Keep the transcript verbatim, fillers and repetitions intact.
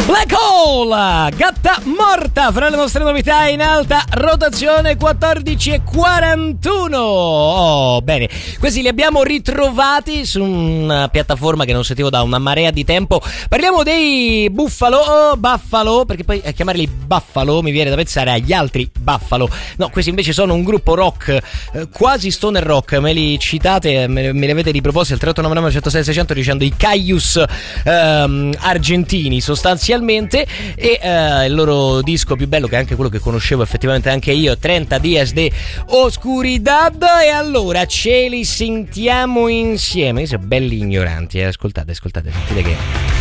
Black Hole, gatta morta, fra le nostre novità in alta rotazione, quattordici e quarantuno. Oh, bene, questi li abbiamo ritrovati su una piattaforma che non sentivo da una marea di tempo. Parliamo dei Buffalo, oh, Buffalo, perché poi a chiamarli Buffalo mi viene da pensare agli altri Buffalo. No, questi invece sono un gruppo rock, eh, quasi stoner rock. Me li citate, me, me li avete riproposti al tre otto nove nove uno zero sei sei zero zero dicendo i Caius ehm, argentini sostanzialmente. E eh, il loro disco più bello, che è anche quello che conoscevo effettivamente anche io, trenta Días de Oscuridad. E allora ce li sentiamo insieme. Sono belli ignoranti, eh. Ascoltate, ascoltate, sentite che